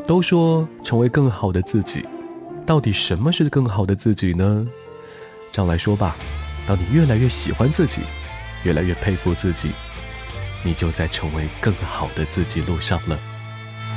都说成为更好的自己，到底什么是更好的自己呢？这样来说吧，当你越来越喜欢自己，越来越佩服自己，你就在成为更好的自己路上了。